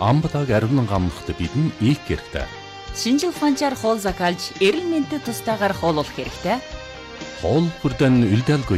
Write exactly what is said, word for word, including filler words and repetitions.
амбатаг ариунан амнахад бидэн ийх хэрэгтэй. Шинжил ухаанчаар хоол закалж эрэл мэнтэд тустайгаар хооллох хэрэгтэй. Хоол бүрдэн үлдээлгүй